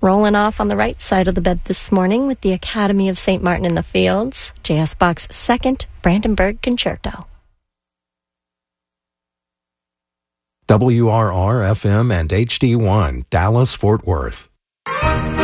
Rolling off on the right side of the bed this morning with the Academy of St. Martin in the Fields, J.S. Bach's Second Brandenburg Concerto. WRR-FM and HD1, Dallas, Fort Worth.